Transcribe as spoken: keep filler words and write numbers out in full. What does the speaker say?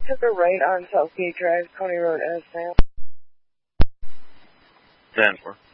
took a right on Southgate Drive, County Road, Evansville. ten four.